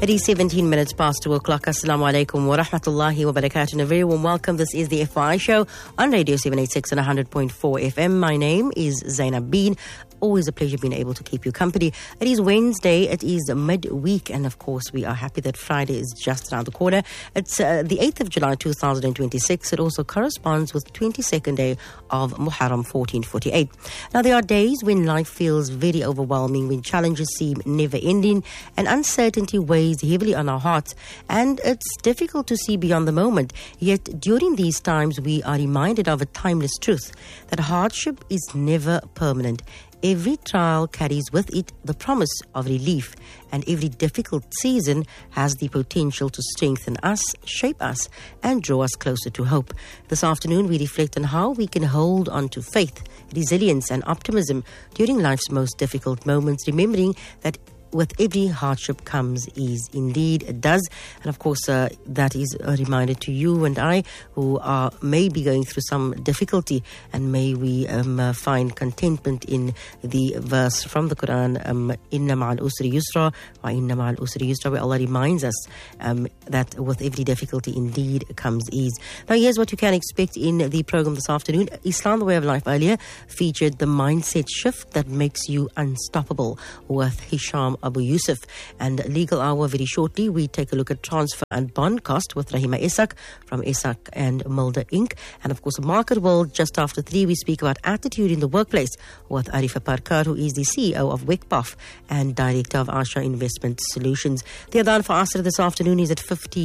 It is 17 minutes past 2 o'clock. Assalamu alaikum wa rahmatullahi wa barakatuh. And a very warm welcome. This is the FYI show on Radio 786 and 100.4 FM. My name is Zainab Bean. Always a pleasure being able to keep you company. It is Wednesday. It is midweek. And of course, we are happy that Friday is just around the corner. It's the 8th of July 2026. It also corresponds with the 22nd day of Muharram 1448. Now, there are days when life feels very overwhelming, when challenges seem never ending, and uncertainty weighs heavily on our hearts, and it's difficult to see beyond the moment. Yet during these times we are reminded of a timeless truth, that hardship is never permanent. Every trial carries with it the promise of relief, and every difficult season has the potential to strengthen us, shape us, and draw us closer to hope. This afternoon we reflect on how we can hold on to faith, resilience and optimism during life's most difficult moments, remembering that with every hardship comes ease. Indeed, it does. And of course, that is a reminder to you and I who are maybe going through some difficulty. And may we find contentment in the verse from the Quran, Inna ma'al usri yusra, wa inna ma'al usri yusra, where Allah reminds us that with every difficulty indeed comes ease. Now, here's what you can expect in the program this afternoon. Islam, the Way of Life earlier featured the mindset shift that makes you unstoppable with Hisham Abu Yusuf. And Legal Hour very shortly, we take a look at transfer and bond cost with Rahima Isak from Isak and Mulder Inc. And of course, Market World just after 3, we speak about attitude in the workplace with Arifa Parkar, who is the CEO of WECPOF and Director of Asha Investment Solutions. The Adhan for Asr this afternoon is at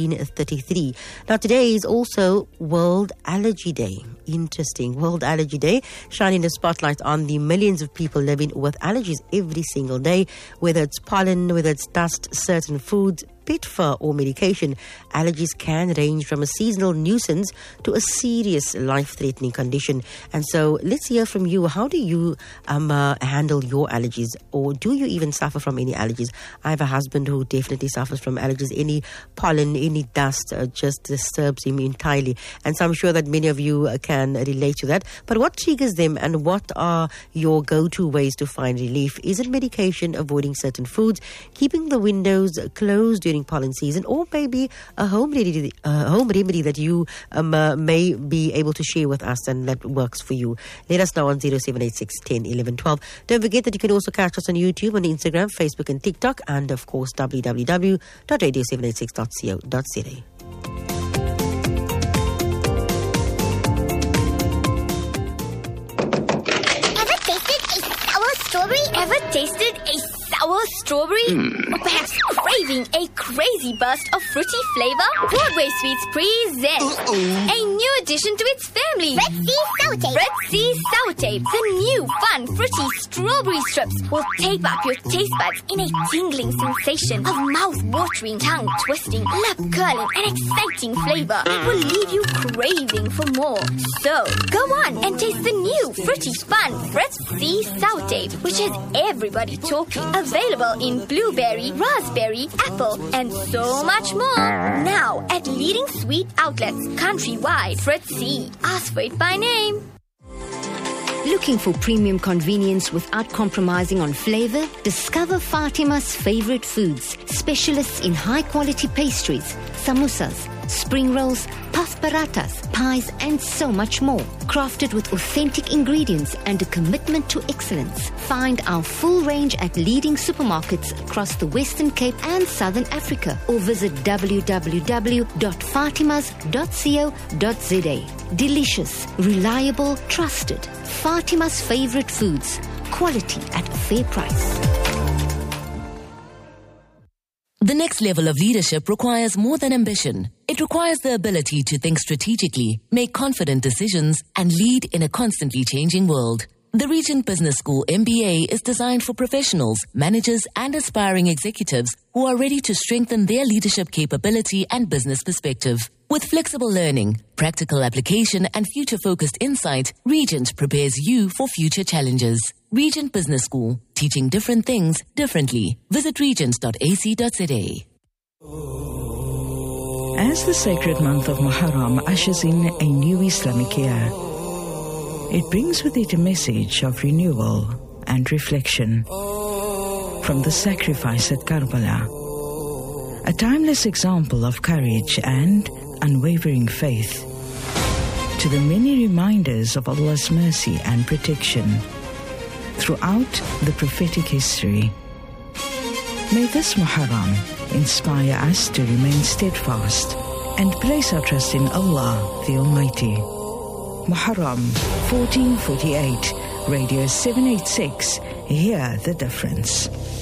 15:33. Now, today is also World Allergy Day. Interesting. World Allergy Day, shining a spotlight on the millions of people living with allergies every single day, whether it's pollen, whether it's dust, certain foods, pet fur or medication. Allergies can range from a seasonal nuisance to a serious life-threatening condition. And so let's hear from you. How do you handle your allergies, or do you even suffer from any allergies? I have a husband who definitely suffers from allergies. Any pollen, any dust just disturbs him entirely. And so I'm sure that many of you can relate to that. But what triggers them, and what are your go-to ways to find relief? Is it medication, avoiding certain foods, keeping the windows closed during pollen season, or maybe a home remedy that you may be able to share with us and that works for you? Let us know on 0786 10 11 12. Don't forget that you can also catch us on YouTube, on Instagram, Facebook and TikTok, and of course www.radio786.co.za. Ever tasted a sour strawberry? Or perhaps craving a crazy burst of fruity flavor? Broadway Sweets presents a new addition to its family. Red Sea Sour Tape. Red Sea Sour Tape. The new fun fruity strawberry strips will tape up your taste buds in a tingling sensation of mouth-watering, tongue-twisting, lip-curling and exciting flavor. It will leave you craving for more. So, go on and taste the new fruity fun Red Sea Sour Tape, which has everybody talking. Available in blueberry, raspberry, apple, and so much more. Now at leading sweet outlets countrywide. Fred C. Ask for it by name. Looking for premium convenience without compromising on flavor? Discover Fatima's favorite foods. Specialists in high-quality pastries, samosas, spring rolls, puff parathas, pies, and so much more. Crafted with authentic ingredients and a commitment to excellence. Find our full range at leading supermarkets across the Western Cape and Southern Africa, or visit www.fatimas.co.za. Delicious, reliable, trusted. Fatima's favorite foods. Quality at a fair price. The next level of leadership requires more than ambition. It requires the ability to think strategically, make confident decisions, and lead in a constantly changing world. The Regent Business School MBA is designed for professionals, managers, and aspiring executives who are ready to strengthen their leadership capability and business perspective. With flexible learning, practical application, and future-focused insight, Regent prepares you for future challenges. Regent Business School, teaching different things differently. Visit regent.ac.za. As the sacred month of Muharram ushers in a new Islamic year, it brings with it a message of renewal and reflection. From the sacrifice at Karbala, a timeless example of courage and unwavering faith, to the many reminders of Allah's mercy and protection throughout the prophetic history. May this Muharram inspire us to remain steadfast and place our trust in Allah the Almighty. Muharram 1448, Radio 786, hear the difference.